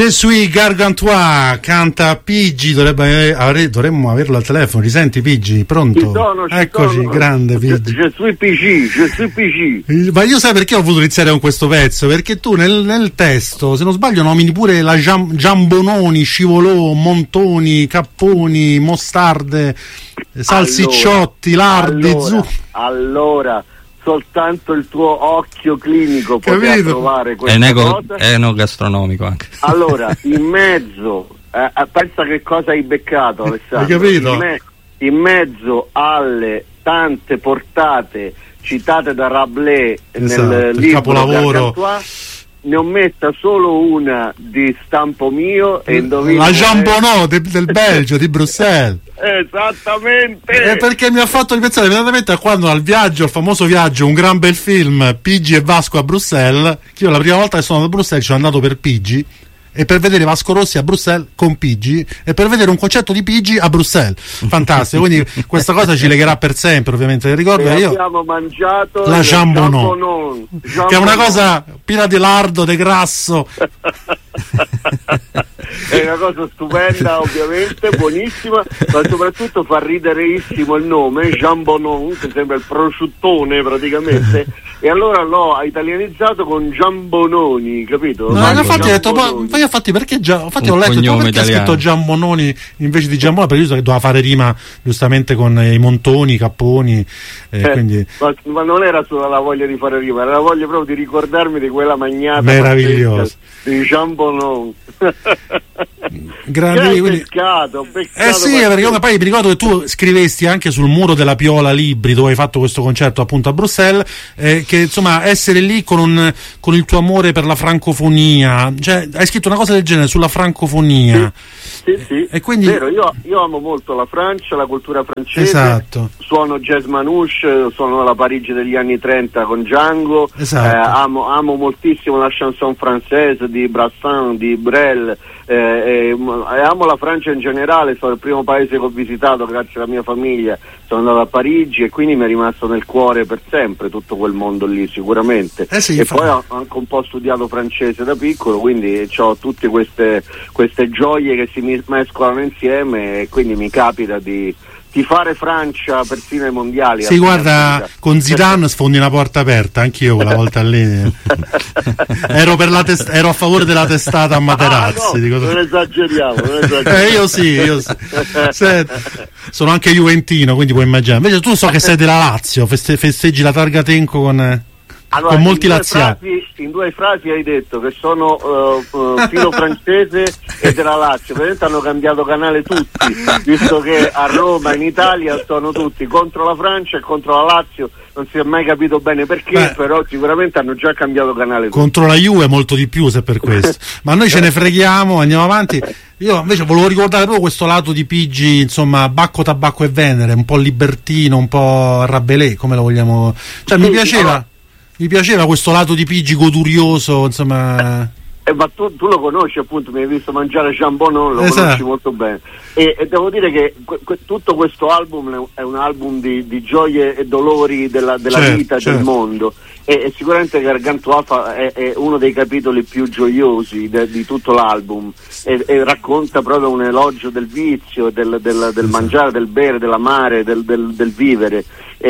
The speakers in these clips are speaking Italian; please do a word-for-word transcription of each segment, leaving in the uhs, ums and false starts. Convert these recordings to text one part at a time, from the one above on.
Je suis Gargantua, canta Pigi, dovrebbe avere, dovremmo averlo al telefono, risenti Pigi, pronto? Ci sono, ci Eccoci, sono. grande Pigi. Je, je suis Pigi, je suis Pigi. Ma io sai perché ho voluto iniziare con questo pezzo? Perché tu nel, nel testo, se non sbaglio, nomini pure la Gian, Giambononi, Scivolò, Montoni, Capponi, Mostarde, Salsicciotti, allora, Lardi, allora, Zu... Allora, soltanto il tuo occhio clinico poteva trovare questa nego- cosa. È enogastronomico anche. Allora, in mezzo, eh, pensa che cosa hai beccato, Alessandro. Hai capito? In, me- in mezzo alle tante portate citate da Rabelais, esatto, nel il libro capolavoro, ne ho messa solo una di stampo mio e indovina la Jambonneau de, del Belgio, di Bruxelles. Esattamente. E perché mi ha fatto ripensare immediatamente a quando al viaggio, al famoso viaggio, un gran bel film, Pigi e Vasco a Bruxelles, che io la prima volta che sono andato a Bruxelles ci sono andato per Pigi e per vedere Vasco Rossi a Bruxelles con Pigi e per vedere un concerto di Pigi a Bruxelles. Fantastico, quindi questa cosa ci legherà per sempre, ovviamente. Ricordo e io abbiamo mangiato la Jambonneau, Jambonneau, che è una cosa piena di lardo, di grasso. È una cosa stupenda, ovviamente, buonissima, ma soprattutto fa riderissimo il nome, Jambonneau, che sembra il prosciuttone praticamente, e allora l'ho italianizzato con Giambononi, capito? No, infatti ho detto, poi, poi infatti perché già, infatti ho letto perché ha scritto Giambononi invece di Giambononi, perché io so che doveva fare rima giustamente con i Montoni, i Capponi, eh, eh, quindi... ma, ma non era solo la voglia di fare rima, era la voglia proprio di ricordarmi di quella magnata meravigliosa di Jambonneau. Grandi, che quindi... peccato, peccato, eh sì, perché io, poi mi ricordo che tu scrivesti anche sul muro della Piola Libri, dove hai fatto questo concerto appunto a Bruxelles, eh, che insomma essere lì con, un, con il tuo amore per la francofonia, cioè hai scritto una cosa del genere sulla francofonia. Sì, sì, sì. E quindi... Vero, io, io amo molto la Francia, la cultura francese, esatto. Suono jazz manouche, suono la Parigi degli anni trenta con Django, esatto. eh, amo, amo moltissimo la chanson française di Brassens, di Brel, eh, eh, e amo la Francia in generale, sono il primo paese che ho visitato grazie alla mia famiglia, sono andato a Parigi e quindi mi è rimasto nel cuore per sempre tutto quel mondo lì sicuramente, eh sì, e infatti. poi ho anche un po' studiato francese da piccolo, quindi ho tutte queste, queste gioie che si mescolano insieme e quindi mi capita di di fare Francia persino ai mondiali. Sì, guarda, con Zidane sfondi una porta aperta, anch'io quella volta lì ero, per la test- ero a favore della testata a Materazzi. Ah, no, dico... non esageriamo, non esageriamo. Eh, io sì, io sì. Se, sono anche juventino, quindi puoi immaginare. Invece tu so che sei della Lazio, feste- festeggi la targa Tenco con... Allora, con molti in laziali. Frasi, in due frasi hai detto che sono uh, uh, filo francese e della Lazio, praticamente hanno cambiato canale tutti, visto che a Roma, in Italia, sono tutti contro la Francia e contro la Lazio, non si è mai capito bene perché, Beh, però sicuramente hanno già cambiato canale tutti. Contro la Juve molto di più, se per questo, ma noi ce ne freghiamo, andiamo avanti. Io invece volevo ricordare proprio questo lato di Pigi, insomma, Bacco, Tabacco e Venere, un po' libertino, un po' Rabelais, come lo vogliamo, cioè mi piaceva Mi piaceva questo lato di Pigi godurioso, insomma. Eh, ma tu, tu lo conosci, appunto, mi hai visto mangiare Jambonneau, lo esatto. conosci molto bene. E, e devo dire che que, que, tutto questo album è un album di, di gioie e dolori della, della certo, vita, certo. del mondo. E, e sicuramente Gargantua fa, è, è uno dei capitoli più gioiosi de, di tutto l'album. E, e racconta proprio un elogio del vizio, del, del, del mangiare, del bere, dell'amare, del, del, del vivere.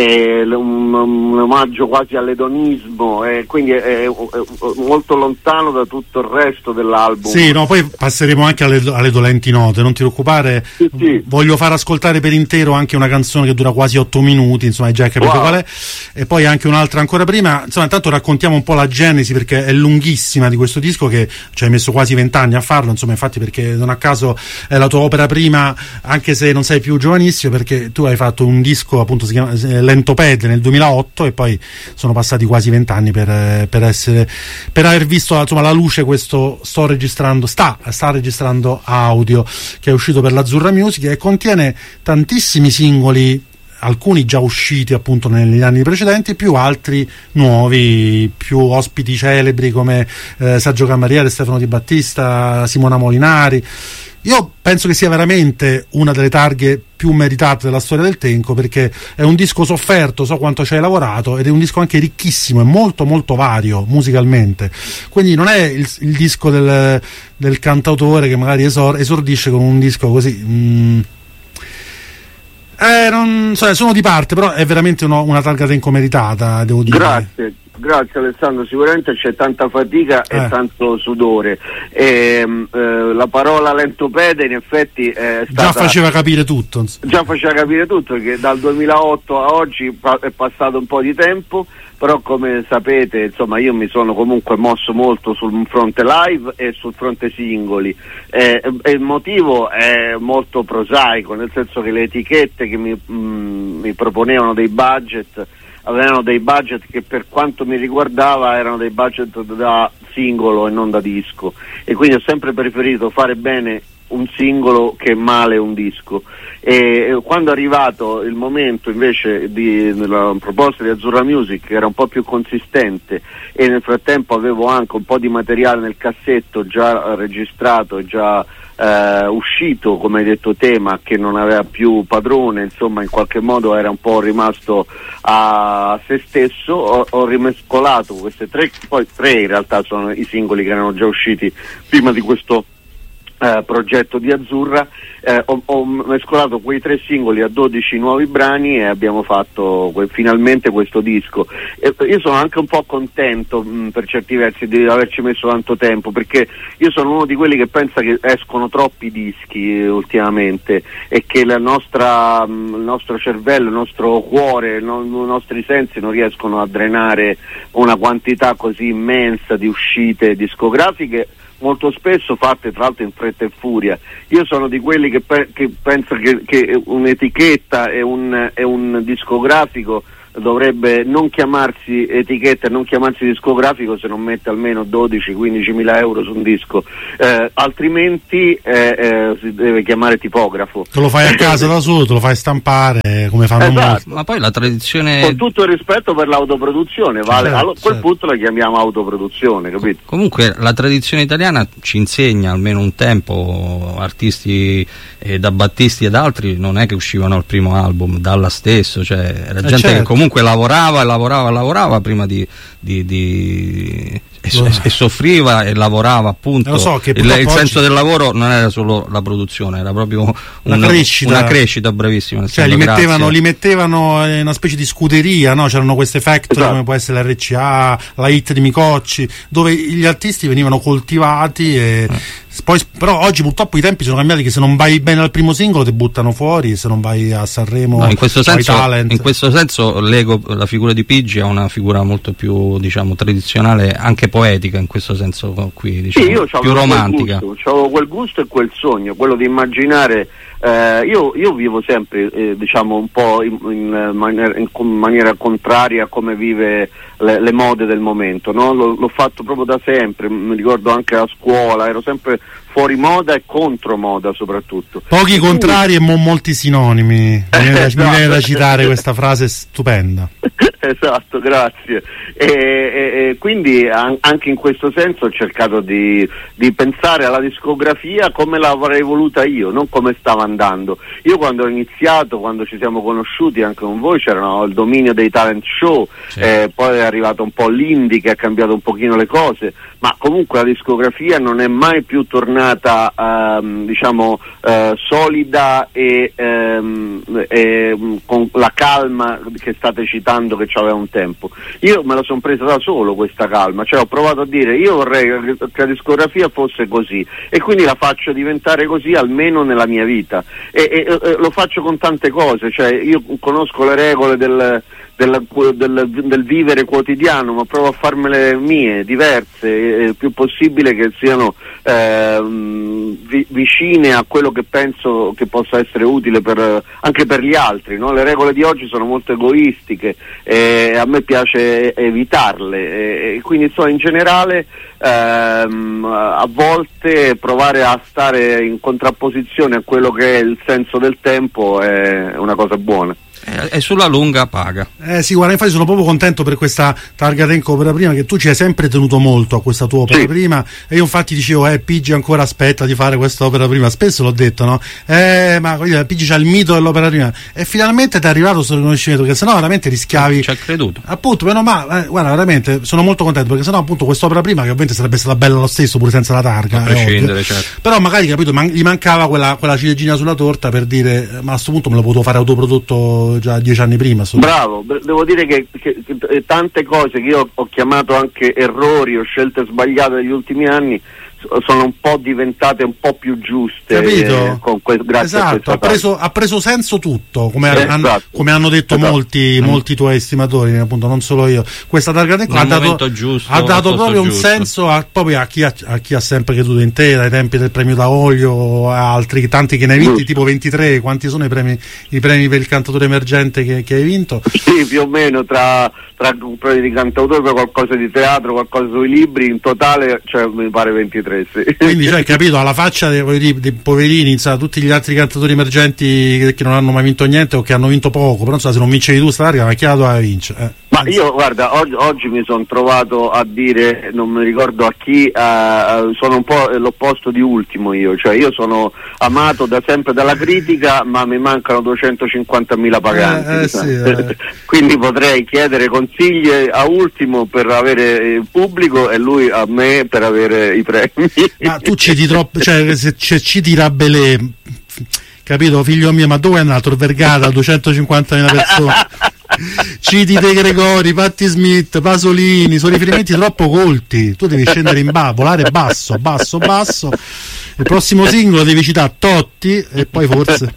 E un, un omaggio quasi all'edonismo, e quindi è, è, è molto lontano da tutto il resto dell'album. Sì, no, poi passeremo anche alle, alle dolenti note, non ti preoccupare. Sì, sì. Voglio far ascoltare per intero anche una canzone che dura quasi otto minuti, insomma hai già capito wow. qual è, e poi anche un'altra ancora prima. Insomma, intanto raccontiamo un po' la genesi, perché è lunghissima, di questo disco, che ci hai messo quasi vent'anni a farlo, insomma, infatti, perché non a caso è la tua opera prima, anche se non sei più giovanissimo, perché tu hai fatto un disco, appunto, si chiama Lentopede nel duemilaotto, e poi sono passati quasi vent'anni per, per essere per aver visto, insomma, la luce questo sto registrando sta, sta registrando audio, che è uscito per l'Azzurra Music e contiene tantissimi singoli, alcuni già usciti appunto negli anni precedenti, più altri nuovi, più ospiti celebri come eh, Sergio Camariere, Stefano Di Battista, Simona Molinari. io penso che sia veramente una delle targhe più meritate della storia del Tenco, perché è un disco sofferto, so quanto ci hai lavorato, ed è un disco anche ricchissimo e molto molto vario musicalmente, quindi non è il, il disco del, del cantautore che magari esor- esordisce con un disco così mm, eh, non so, sono di parte, però è veramente uno, una targa Tenco meritata, devo dire. Grazie. Grazie Alessandro, sicuramente c'è tanta fatica eh. e tanto sudore. E, eh, la parola lentopede in effetti è stata, già faceva capire tutto. Già faceva capire tutto, perché dal duemilaotto a oggi è passato un po' di tempo, però come sapete insomma io mi sono comunque mosso molto sul fronte live e sul fronte singoli, eh, e il motivo è molto prosaico, nel senso che le etichette che mi, mh, mi proponevano dei budget avevano dei budget che per quanto mi riguardava erano dei budget da singolo e non da disco, e quindi ho sempre preferito fare bene un singolo che male un disco. E quando è arrivato il momento invece di, della proposta di Azzurra Music, che era un po' più consistente, e nel frattempo avevo anche un po' di materiale nel cassetto già registrato e già Uh, uscito, come hai detto te, ma che non aveva più padrone, insomma in qualche modo era un po' rimasto a se stesso, ho, ho rimescolato queste tre, poi tre in realtà sono i singoli che erano già usciti prima di questo Uh, progetto di Azzurra, uh, ho, ho mescolato quei tre singoli a dodici nuovi brani e abbiamo fatto que- finalmente questo disco. E io sono anche un po' contento mh, per certi versi di averci messo tanto tempo, perché io sono uno di quelli che pensa che escono troppi dischi eh, ultimamente, e che la nostra, mh, il nostro cervello, il nostro cuore, no, i nostri sensi non riescono a drenare una quantità così immensa di uscite discografiche, molto spesso fatte tra l'altro in fretta e furia. Io sono di quelli che, pe- che penso che, che un'etichetta e un, e un discografico dovrebbe non chiamarsi etichetta e non chiamarsi discografico se non mette almeno dodici quindici mila euro su un disco, eh, altrimenti eh, eh, si deve chiamare tipografo. Te lo fai a casa da solo, te lo fai stampare come fanno esatto. molti. Ma poi la tradizione, con tutto il rispetto per l'autoproduzione, vale, certo, allora, a quel certo. punto la chiamiamo autoproduzione, capito? comunque la tradizione italiana ci insegna almeno un tempo, artisti eh, da Battisti ed altri non è che uscivano al primo album, Dalla stesso, cioè era eh gente certo. che comunque lavorava e lavorava e lavorava prima di, di, di e, so, e soffriva e lavorava, appunto. Lo so che il, il oggi... senso del lavoro non era solo la produzione, era proprio un, una crescita, una crescita bravissima, cioè li mettevano, li mettevano in una specie di scuderia, no? C'erano queste factory, esatto, come può essere l'R C A, la Hit di Micocci, dove gli artisti venivano coltivati e eh. Poi, però oggi purtroppo i tempi sono cambiati, che se non vai bene al primo singolo ti buttano fuori, se non vai a Sanremo no, in questo senso, talent. In questo senso lego la figura di Piggi a una figura molto più, diciamo, tradizionale, anche poetica in questo senso qui, diciamo, sì, io più romantica. Avevo quel gusto e quel sogno, quello di immaginare. Eh, io, io vivo sempre eh, diciamo un po' in, in, maniera, in maniera contraria a come vive le, le mode del momento, no? L- l'ho fatto proprio da sempre, mi ricordo anche a scuola, ero sempre fuori moda e contro moda soprattutto. Pochi contrari e mo- molti sinonimi, mi viene da, esatto. mi viene da citare questa frase stupenda. Esatto, grazie. E, e, e quindi an- anche in questo senso ho cercato di, di pensare alla discografia come l'avrei voluta io, non come stava andando. Io quando ho iniziato, quando ci siamo conosciuti anche con voi, c'erano il dominio dei talent show, sì. eh, poi è arrivato un po' l'indie che ha cambiato un pochino le cose, ma comunque la discografia non è mai più tornata ehm, diciamo eh, solida e, ehm, e con la calma che state citando che c'aveva un tempo. Io me la sono presa da solo questa calma, cioè ho provato a dire io vorrei che la discografia fosse così e quindi la faccio diventare così almeno nella mia vita e, e, e lo faccio con tante cose, cioè io conosco le regole del Del, del, del vivere quotidiano, ma provo a farmele mie, diverse, il più possibile che siano eh, vi, vicine a quello che penso che possa essere utile per, anche per gli altri, no? Le regole di oggi sono molto egoistiche e a me piace evitarle e, e quindi so, in generale ehm, a volte provare a stare in contrapposizione a quello che è il senso del tempo è una cosa buona. E sulla lunga paga. Eh sì, guarda, infatti sono proprio contento per questa targa Tenco opera prima, che tu ci hai sempre tenuto molto a questa tua opera sì. prima, e io infatti dicevo eh Pigi ancora aspetta di fare questa opera prima, spesso l'ho detto, no? Eh ma Pigi c'ha il mito dell'opera prima, e finalmente ti è arrivato questo riconoscimento, che sennò veramente rischiavi. Ci ha creduto. Appunto, meno male, eh, guarda, veramente sono molto contento, perché sennò appunto quest'opera prima, che ovviamente sarebbe stata bella lo stesso pure senza la targa, a prescindere, certo. Però magari, capito, man- gli mancava quella, quella ciliegina sulla torta per dire ma a questo punto me lo potevo fare autoprodotto già dieci anni prima. Bravo, devo dire che, che, che tante cose che io ho chiamato anche errori o scelte sbagliate negli ultimi anni sono un po' diventate un po' più giuste, capito? Eh, con que- grazie esatto, a ha preso, ha preso senso tutto, come, eh, hanno, esatto. come hanno detto esatto. molti, mm. molti tuoi estimatori, appunto, non solo io. Questa targa Tenco ha dato, giusto, ha dato proprio giusto. un senso a, proprio a, chi ha, a chi ha sempre creduto in te, dai tempi del premio D'Aolio, a altri tanti che ne hai vinti, giusto. Tipo ventitré. Quanti sono i premi, i premi per il cantautore emergente che, che hai vinto? Sì, più o meno, tra, tra un premio di cantautore, qualcosa di teatro, qualcosa sui libri, in totale, cioè, mi pare ventitré, sì. Quindi, cioè, capito, alla faccia dei, dei poverini, insomma, tutti gli altri cantatori emergenti che, che non hanno mai vinto niente o che hanno vinto poco, però insomma, se non vincevi tu sta targa, ma chi la doveva vincere? Eh. Ma io, guarda, oggi, oggi mi sono trovato a dire, non mi ricordo a chi, uh, sono un po' l'opposto di Ultimo io, cioè io sono amato da sempre dalla critica, ma mi mancano duecentocinquantamila paganti, eh, eh, sì, eh. quindi potrei chiedere consigli a Ultimo per avere il pubblico e lui a me per avere i premi. Ma tu citi troppo, cioè se, se citi Rabelais, capito, figlio mio, ma dove è andato il Vergata, duecentocinquantamila persone? Citi De Gregori, Patti Smith, Pasolini, sono riferimenti troppo colti, tu devi scendere in basso, volare basso, basso, basso. Il prossimo singolo devi citare Totti e poi forse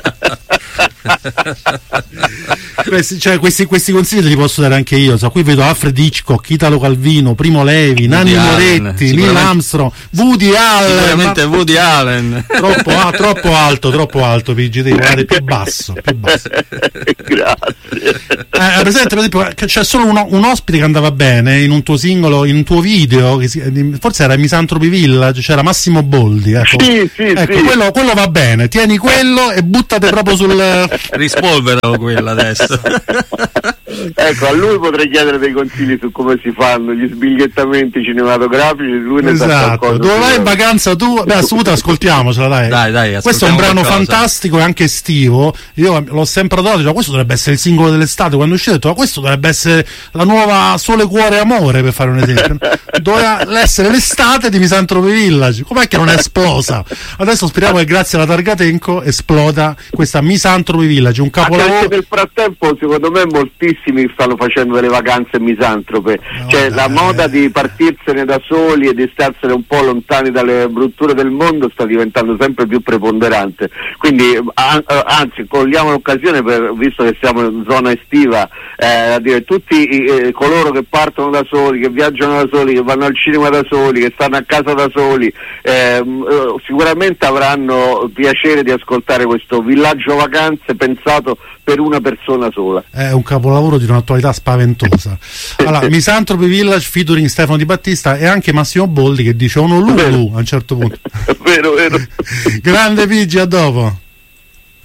questi, cioè, questi, questi consigli te li posso dare anche io, so, qui vedo Alfred Hitchcock, Italo Calvino, Primo Levi, Nanni Moretti, Neil Armstrong, Woody Allen, sicuramente Woody Allen. Troppo, ah, troppo alto, troppo alto, Pigi, devi guardare più basso, più basso. Grazie. Eh, presente, per esempio, c'è solo uno, un ospite che andava bene in un tuo singolo, in un tuo video, che si, forse era Misanthropy Village, c'era Massimo Boldi, ecco, sì, sì, ecco sì. Quello, quello va bene, tieni quello e buttate proprio sul... Rispolveralo quella adesso. Ecco, a lui potrei chiedere dei consigli su come si fanno gli sbigliettamenti cinematografici, lui ne sa esatto. qualcosa. Dove vai in vacanza tu? Beh, assolutamente, ascoltiamocela, dai. Dai, dai, questo è un brano qualcosa. fantastico e anche estivo. Io l'ho sempre adorato, cioè, questo dovrebbe essere il singolo dell'estate. Quando è uscito ho detto, ma questo dovrebbe essere la nuova Sole Cuore Amore, per fare un esempio. Doveva essere l'estate di Misanthropy Village. Com'è che non è esplosa? Adesso speriamo che grazie alla targa Tenco esploda questa Misanthropy Village, un capolavoro. Anche nel frattempo secondo me moltissimi stanno facendo delle vacanze misantrope, no, cioè dai. La moda di partirsene da soli e di starsene un po' lontani dalle brutture del mondo sta diventando sempre più preponderante, quindi a, anzi cogliamo l'occasione, per, visto che siamo in zona estiva, eh, a dire tutti eh, coloro che partono da soli, che viaggiano da soli, che vanno al cinema da soli, che stanno a casa da soli, eh, sicuramente avranno piacere di ascoltare questo villaggio vacanze pensato per una persona sola. È un capolavoro di un'attualità spaventosa. Allora, Misanthropy Village featuring Stefano Di Battista e anche Massimo Boldi che dice Honolulu a un certo punto. Vero, vero. Grande Pigi, a dopo.